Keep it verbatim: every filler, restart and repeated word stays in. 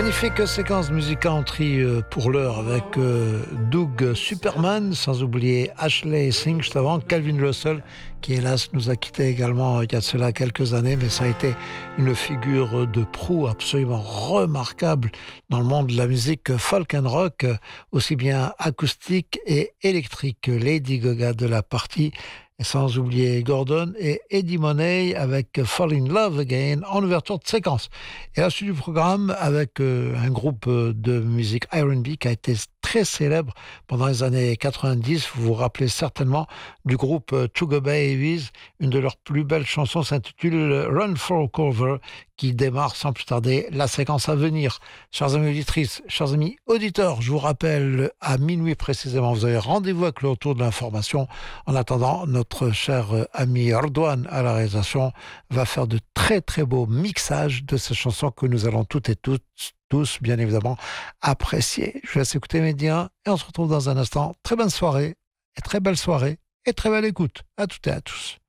Magnifique séquence musique country pour l'heure avec Doug Superman, sans oublier Ashley Singh, juste avant Calvin Russell, qui hélas nous a quittés également il y a de cela quelques années, mais ça a été une figure de proue absolument remarquable dans le monde de la musique folk and rock, aussi bien acoustique et électrique. Lady Gaga de la partie, et sans oublier Gordon et Eddie Money avec Fall in Love Again en ouverture de séquence. Et la suite du programme avec euh, un groupe de musique R and B qui a été très célèbre pendant les années quatre-vingt-dix. Vous vous rappelez certainement du groupe Sugar Babies. Une de leurs plus belles chansons s'intitule Run for Cover, qui démarre sans plus tarder la séquence à venir. Chers amis auditrices, chers amis auditeurs, je vous rappelle à minuit précisément, vous avez rendez-vous avec le retour de l'information. En attendant, notre cher ami Ardouane à la réalisation va faire de très très beaux mixages de ces chansons que nous allons toutes et toutes tous, bien évidemment, apprécier. Je vous laisse écouter Média et on se retrouve dans un instant. Très bonne soirée et très belle soirée et très belle écoute à toutes et à tous.